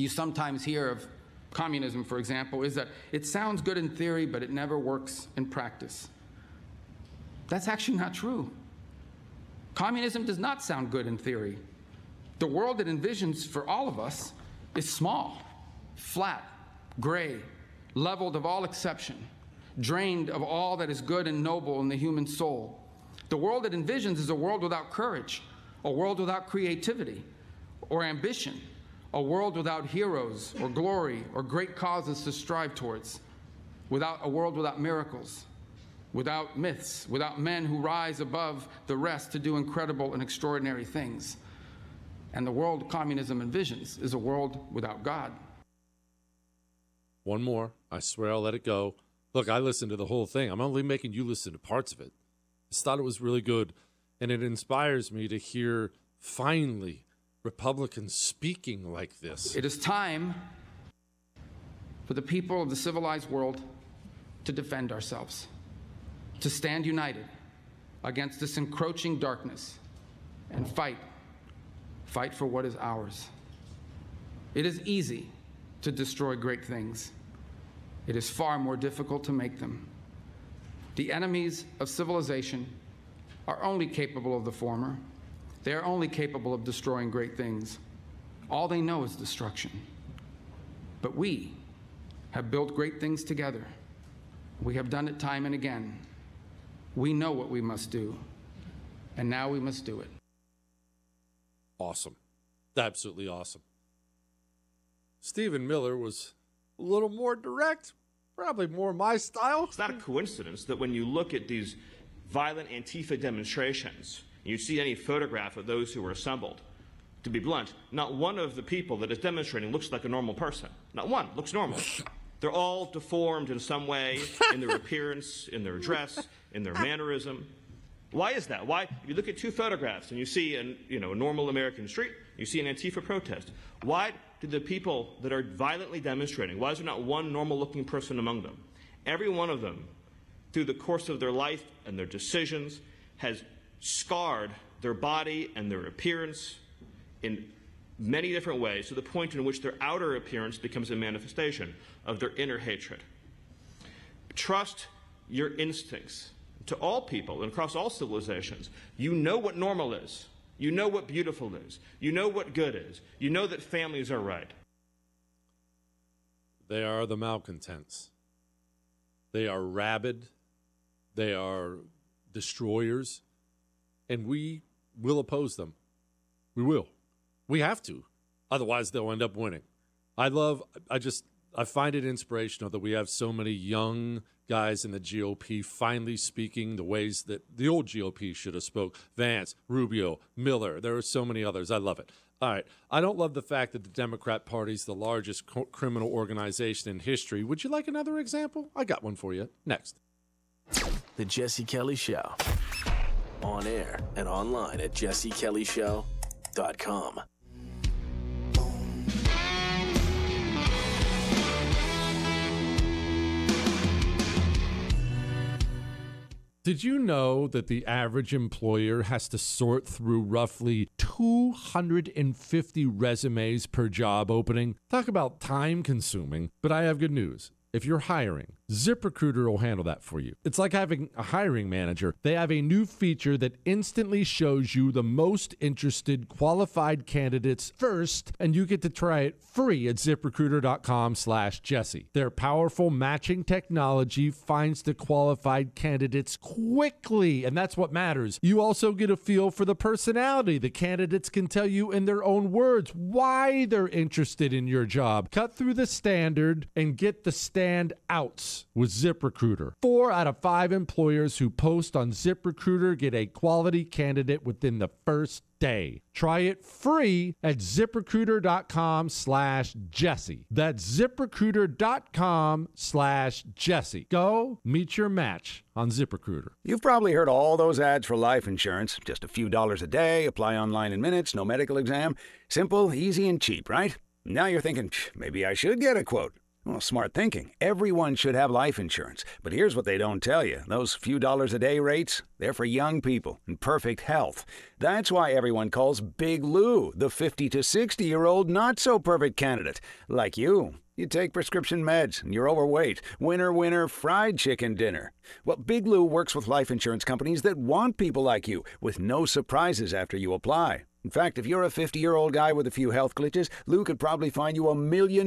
you sometimes hear of communism, for example, is that it sounds good in theory, but it never works in practice. That's actually not true. Communism does not sound good in theory. The world it envisions for all of us is small, flat, gray, leveled of all exception, drained of all that is good and noble in the human soul. The world it envisions is a world without courage, a world without creativity or ambition, a world without heroes or glory or great causes to strive towards, a world without miracles, without myths, without men who rise above the rest to do incredible and extraordinary things. And the world communism envisions is a world without God. One more. I swear I'll let it go. Look, I listened to the whole thing. I'm only making you listen to parts of it. I just thought it was really good, and it inspires me to hear, finally, Republicans speaking like this. It is time for the people of the civilized world to defend ourselves, to stand united against this encroaching darkness and fight for what is ours. It is easy to destroy great things. It is far more difficult to make them. The enemies of civilization are only capable of the former. They are only capable of destroying great things. All they know is destruction. But we have built great things together. We have done it time and again. We know what we must do, and now we must do it. Awesome. Absolutely awesome. Stephen Miller was a little more direct, probably more my style. It's not a coincidence that when you look at these violent Antifa demonstrations, you see any photograph of those who were assembled. To be blunt, not one of the people that is demonstrating looks like a normal person. Not one looks normal. They're all deformed in some way, in their appearance, in their dress, in their mannerism. Why is that? Why? If you look at two photographs and you see a normal American street, you see an Antifa protest. Why do the people that are violently demonstrating, why is there not one normal-looking person among them? Every one of them, through the course of their life and their decisions, has scarred their body and their appearance in many different ways, to the point in which their outer appearance becomes a manifestation of their inner hatred. Trust your instincts. To all people and across all civilizations, you know what normal is. You know what beautiful is. You know what good is. You know that families are right. They are the malcontents. They are rabid. They are destroyers. And we will oppose them. We will. We have to. Otherwise, they'll end up winning. I find it inspirational that we have so many young guys in the GOP finally speaking the ways that the old GOP should have spoke. Vance, Rubio, Miller. There are so many others. I love it. All right. I don't love the fact that the Democrat Party is the largest criminal organization in history. Would you like another example? I got one for you. Next. The Jesse Kelly Show. On air and online at jessekellyshow.com. Did you know that the average employer has to sort through roughly 250 resumes per job opening? Talk about time consuming, but I have good news. If you're hiring, ZipRecruiter will handle that for you. It's like having a hiring manager. They have a new feature that instantly shows you the most interested qualified candidates first, and you get to try it free at ZipRecruiter.com/Jesse. Their powerful matching technology finds the qualified candidates quickly, and that's what matters. You also get a feel for the personality. The candidates can tell you in their own words why they're interested in your job. Cut through the standard and get the standouts with ZipRecruiter. 4 out of 5 employers who post on ZipRecruiter get a quality candidate within the first day. Try it free at ZipRecruiter.com/Jesse. That's ZipRecruiter.com/Jesse. Go meet your match on ZipRecruiter. You've probably heard all those ads for life insurance. Just a few dollars a day, apply online in minutes, no medical exam. Simple, easy, and cheap, right? Now you're thinking, maybe I should get a quote. Well, smart thinking. Everyone should have life insurance. But here's what they don't tell you. Those few dollars a day rates, they're for young people in perfect health. That's why everyone calls Big Lou the 50 to 60-year-old not-so-perfect candidate. Like you. You take prescription meds and you're overweight. Winner, winner, fried chicken dinner. Well, Big Lou works with life insurance companies that want people like you, with no surprises after you apply. In fact, if you're a 50-year-old guy with a few health glitches, Lou could probably find you $1 million